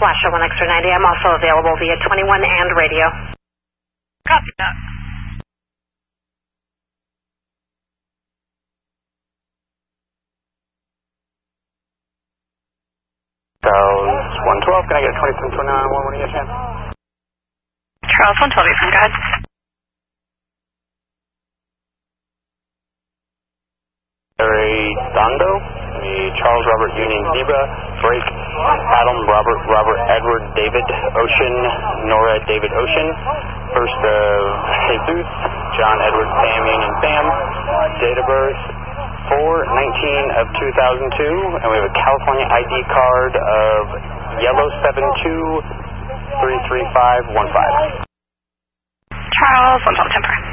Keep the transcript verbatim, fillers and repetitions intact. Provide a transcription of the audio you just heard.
Flash one extra ninety. I'm also available via twenty-one and radio. Copy that. Charles one twelve, can I get a twenty-seven twenty-nine one when you get a chance? Charles one twelve, you can go ahead. Dondo, the Charles Robert Union Zebra, Break, Adam Robert Robert Edward David Ocean, Nora David Ocean, first of Jesus, John Edward Sam Union Sam, date of birth four nineteen of two thousand two, and we have a California I D card of yellow seven two three three five one five. Charles one twelve, temper.